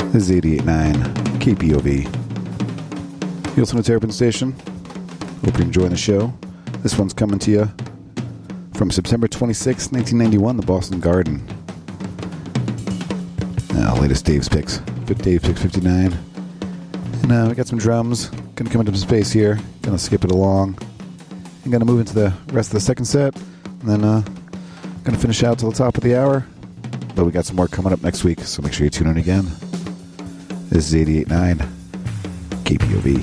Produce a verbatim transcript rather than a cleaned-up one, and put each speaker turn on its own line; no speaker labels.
This is eighty-eight point nine K P O V. You're listening to Terrapin Station. Hope you're enjoying the show. This one's coming to you from September twenty-sixth, nineteen ninety-one, the Boston Garden. Now, latest Dave's Picks. Dave Picks fifty-nine. And uh, we got some drums. Gonna come into some space here. Gonna skip it along. I'm gonna move into the rest of the second set. And then uh, gonna finish out till the top of the hour. But we got some more coming up next week, so make sure you tune in again. This is eighty-eight point nine K P O V.